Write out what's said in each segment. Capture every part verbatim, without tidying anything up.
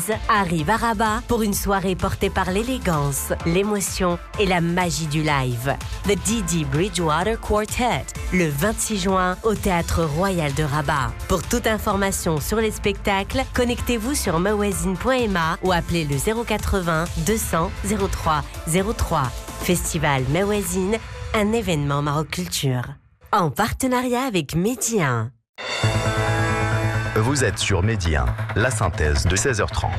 Jazz arrive à Rabat pour une soirée portée par l'élégance, l'émotion et la magie du live. The Didi Bridgewater Quartet, le vingt-six juin au Théâtre Royal de Rabat. Pour toute information sur les spectacles, connectez-vous sur mawazine point m a ou appelez le zéro quatre-vingts deux cents zéro trois zéro trois. Festival Mawazine, un événement Maroc Culture. En partenariat avec Medi un. Vous êtes sur Medi un, la synthèse de seize heures trente.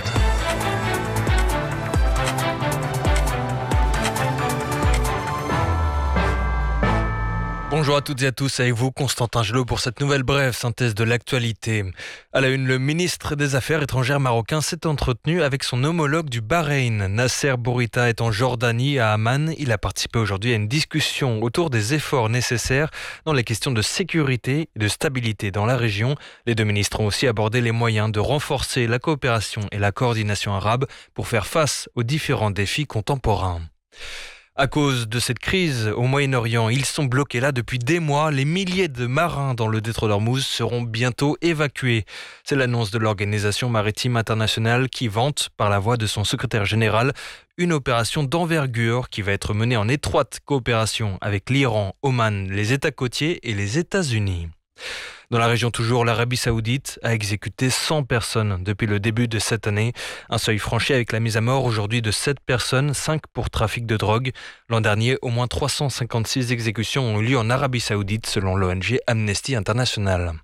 Bonjour à toutes et à tous, avec vous Constantin Gelot pour cette nouvelle brève synthèse de l'actualité. À la une, le ministre des Affaires étrangères marocain s'est entretenu avec son homologue du Bahreïn. Nasser Bourita est en Jordanie, à Amman. Il a participé aujourd'hui à une discussion autour des efforts nécessaires dans les questions de sécurité et de stabilité dans la région. Les deux ministres ont aussi abordé les moyens de renforcer la coopération et la coordination arabe pour faire face aux différents défis contemporains. À cause de cette crise au Moyen-Orient, ils sont bloqués là depuis des mois. Les milliers de marins dans le détroit d'Ormuz seront bientôt évacués. C'est l'annonce de l'Organisation maritime internationale qui vante, par la voix de son secrétaire général, une opération d'envergure qui va être menée en étroite coopération avec l'Iran, Oman, les États côtiers et les États-Unis. Dans la région toujours, l'Arabie Saoudite a exécuté cent personnes depuis le début de cette année. Un seuil franchi avec la mise à mort aujourd'hui de sept personnes, cinq pour trafic de drogue. L'an dernier, au moins trois cent cinquante-six exécutions ont eu lieu en Arabie Saoudite selon l'O N G Amnesty International.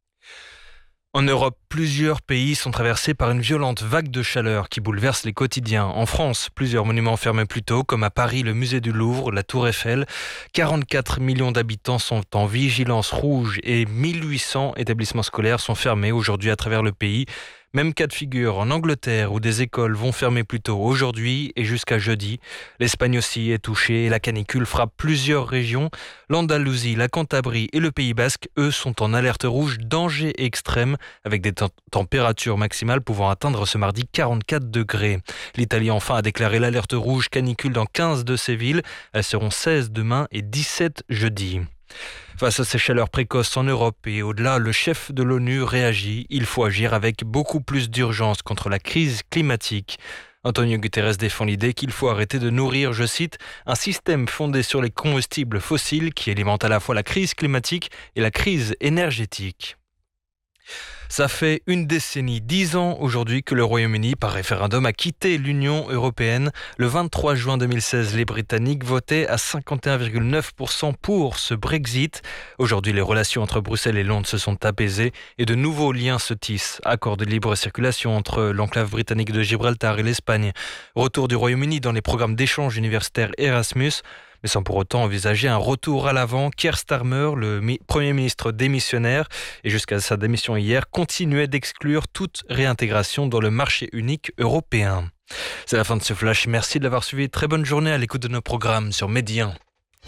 En Europe, plusieurs pays sont traversés par une violente vague de chaleur qui bouleverse les quotidiens. En France, plusieurs monuments ferment plus tôt, comme à Paris le musée du Louvre, la Tour Eiffel. quarante-quatre millions d'habitants sont en vigilance rouge et mille huit cents établissements scolaires sont fermés aujourd'hui à travers le pays. Même cas de figure en Angleterre où des écoles vont fermer plus tôt aujourd'hui et jusqu'à jeudi. L'Espagne aussi est touchée et la canicule frappe plusieurs régions. L'Andalousie, la Cantabrie et le Pays Basque, eux, sont en alerte rouge danger extrême avec des t- températures maximales pouvant atteindre ce mardi quarante-quatre degrés. L'Italie enfin a déclaré l'alerte rouge canicule dans quinze de ces villes. Elles seront seize demain et dix-sept jeudi. Face à ces chaleurs précoces en Europe et au-delà, le chef de l'ONU réagit. Il faut agir avec beaucoup plus d'urgence contre la crise climatique. Antonio Guterres défend l'idée qu'il faut arrêter de nourrir, je cite, un système fondé sur les combustibles fossiles qui alimente à la fois la crise climatique et la crise énergétique. Ça fait une décennie, dix ans aujourd'hui que le Royaume-Uni, par référendum, a quitté l'Union européenne. Le vingt-trois juin deux mille seize, les Britanniques votaient à cinquante et un virgule neuf pour cent pour ce Brexit. Aujourd'hui, les relations entre Bruxelles et Londres se sont apaisées et de nouveaux liens se tissent. Accord de libre circulation entre l'enclave britannique de Gibraltar et l'Espagne. Retour du Royaume-Uni dans les programmes d'échange universitaire Erasmus. Mais sans pour autant envisager un retour à l'avant. Keir Starmer, le mi- Premier ministre démissionnaire, et jusqu'à sa démission hier, continuait d'exclure toute réintégration dans le marché unique européen. C'est la fin de ce flash. Merci de l'avoir suivi. Très bonne journée à l'écoute de nos programmes sur Medi un.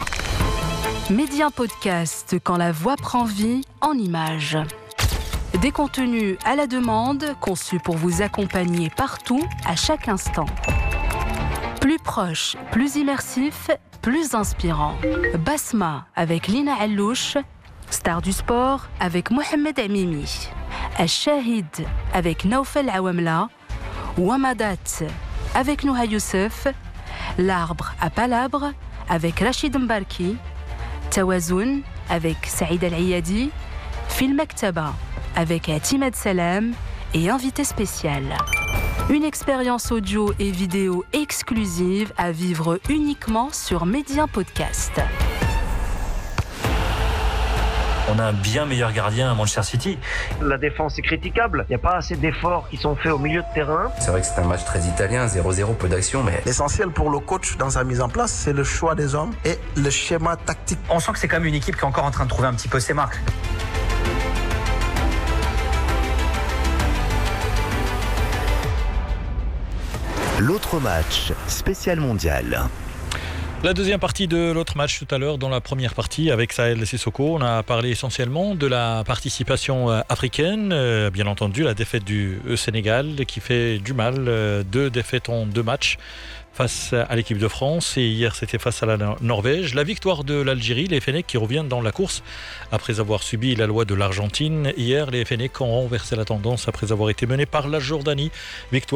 Medi un Podcast, quand la voix prend vie en images. Des contenus à la demande, conçus pour vous accompagner partout, à chaque instant. Plus proche, plus immersif, plus inspirant. Basma avec Lina Allouche, Star du sport avec Mohamed Amimi. Al-Shahid avec Naoufel Awamla. Wamadat avec Nouha Youssef. L'arbre à palabre avec Rachid Mbarki. Tawazoun avec Saïd Al-Ayadi. Fil Maktaba avec Timad Salam et invité spécial. Une expérience audio et vidéo exclusive à vivre uniquement sur Medi un Podcast. On a un bien meilleur gardien à Manchester City. La défense est critiquable. Il n'y a pas assez d'efforts qui sont faits au milieu de terrain. C'est vrai que c'est un match très italien, zéro zéro, peu d'action, mais... L'essentiel pour le coach dans sa mise en place, c'est le choix des hommes et le schéma tactique. On sent que c'est quand même une équipe qui est encore en train de trouver un petit peu ses marques. L'autre match, spécial mondial. La deuxième partie de l'autre match tout à l'heure, dans la première partie avec Sahel Sissoko, on a parlé essentiellement de la participation africaine, euh, bien entendu la défaite du Sénégal qui fait du mal, euh, deux défaites en deux matchs face à l'équipe de France et hier c'était face à la Norvège. La victoire de l'Algérie, les Fennecs qui reviennent dans la course après avoir subi la loi de l'Argentine. Hier les Fennecs ont renversé la tendance après avoir été menés par la Jordanie. Victoire